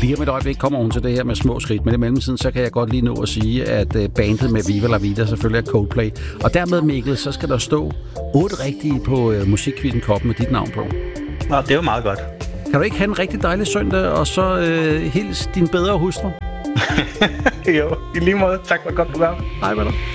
Lige om et øjeblik kommer hun til det her med små skridt, men i mellemtiden, så kan jeg godt lige nå at sige, at bandet med Viva La Vida selvfølgelig er Coldplay. Og dermed, Mikkel, så skal der stå 8 rigtige på Musikquizzen Koppen med dit navn på. Nå, det er jo meget godt. Kan du ikke have en rigtig dejlig søndag, og så hils din bedre hustru? Jo, i lige måde. Tak for et godt program. Hej med dig.